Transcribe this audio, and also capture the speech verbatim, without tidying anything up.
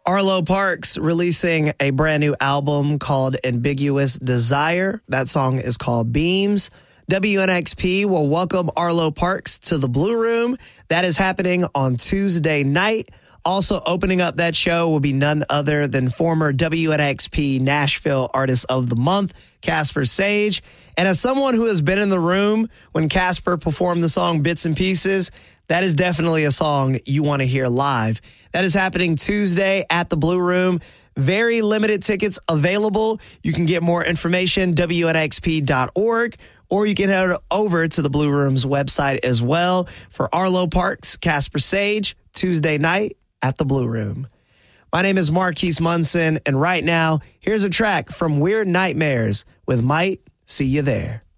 Arlo Parks releasing a brand new album called Ambiguous Desire. That song is called Beams. W N X P will welcome Arlo Parks to the Blue Room. That is happening on Tuesday night. Also opening up that show will be none other than former W N X P Nashville Artist of the Month, Casper Sage. And as someone who has been in the room when Casper performed the song Bits and Pieces, that is definitely a song you want to hear live. That is happening Tuesday at the Blue Room. Very limited tickets available. You can get more information, W N X P dot org, or you can head over to the Blue Room's website as well for Arlo Parks, Casper Sage, Tuesday night at the Blue Room. My name is Marquise Munson, and right now, here's a track from Weird Nightmares with Might See You There.